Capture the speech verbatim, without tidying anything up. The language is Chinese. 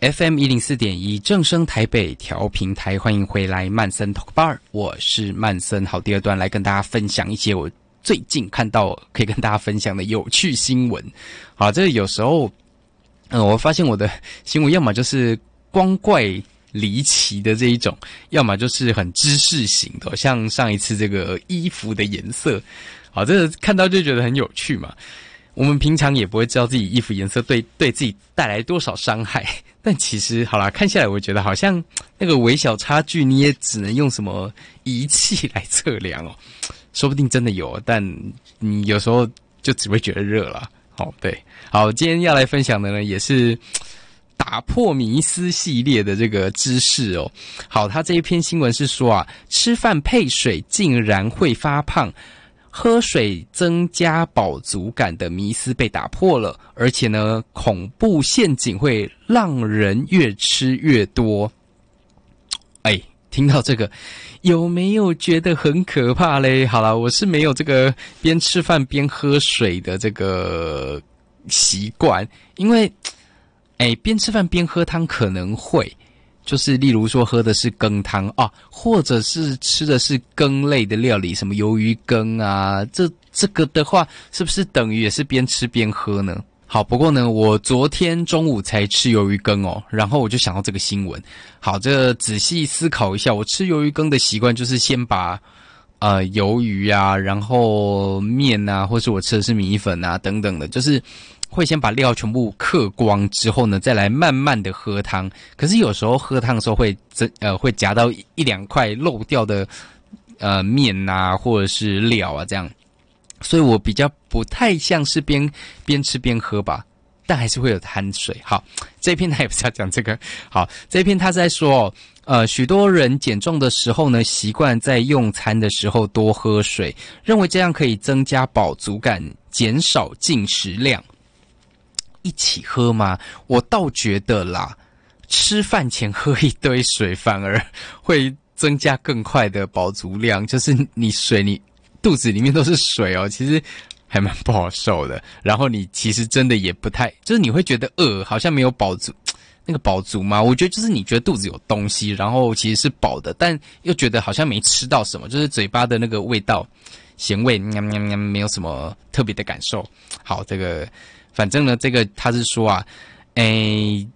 F M 一零四点一正声台北调频台，欢迎回来曼森 Talk Bar， 我是曼森。好，第二段来跟大家分享一些我最近看到可以跟大家分享的有趣新闻。好，这有时候，嗯，我发现我的新闻要么就是光怪离奇的这一种，要么就是很知识型的，像上一次这个衣服的颜色，好，这个看到就觉得很有趣嘛。我们平常也不会知道自己衣服颜色对对自己带来多少伤害，但其实好啦，看下来我觉得好像那个微小差距，你也只能用什么仪器来测量哦，说不定真的有，但你有时候就只会觉得热啦。好，对，好，今天要来分享的呢，也是打破迷思系列的这个知识哦。好，他这一篇新闻是说啊，吃饭配水竟然会发胖。喝水增加饱足感的迷思被打破了，而且呢，恐怖陷阱会让人越吃越多。哎，听到这个，有没有觉得很可怕嘞？好啦，我是没有这个边吃饭边喝水的这个习惯，因为，哎，边吃饭边喝汤可能会。就是例如说喝的是羹汤啊，或者是吃的是羹类的料理，什么鱿鱼羹啊，这这个的话，是不是等于也是边吃边喝呢？好，不过呢，我昨天中午才吃鱿鱼羹哦，然后我就想到这个新闻。好，这仔细思考一下，我吃鱿鱼羹的习惯就是先把呃鱿鱼啊，然后面啊，或是我吃的是米粉啊等等的，就是会先把料全部嗑光之后呢，再来慢慢的喝汤。可是有时候喝汤的时候会呃会夹到一一两块漏掉的呃面啊，或者是料啊这样，所以我比较不太像是边边吃边喝吧，但还是会有碳水。好，这一篇他也不是要讲这个。好，这一篇他是在说哦，呃，许多人减重的时候呢，习惯在用餐的时候多喝水，认为这样可以增加饱足感，减少进食量。一起喝吗？我倒觉得啦，吃饭前喝一堆水反而会增加更快的饱足量。就是你水你肚子里面都是水哦，其实还蛮不好受的。然后你其实真的也不太，就是你会觉得饿，好像没有饱足。那个饱足吗？我觉得就是你觉得肚子有东西，然后其实是饱的，但又觉得好像没吃到什么，就是嘴巴的那个味道咸味喵喵喵没有什么特别的感受。好，这个反正呢，这个他是说啊，诶，